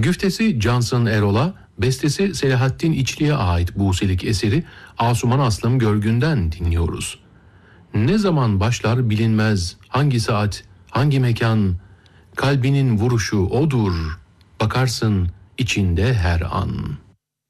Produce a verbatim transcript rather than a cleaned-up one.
Güftesi Cansın Erol'a, bestesi Selahattin İçli'ye ait Buselik eseri Asuman Aslım Görgün'den dinliyoruz. Ne zaman başlar bilinmez, hangi saat, hangi mekan, kalbinin vuruşu odur, bakarsın içinde her an.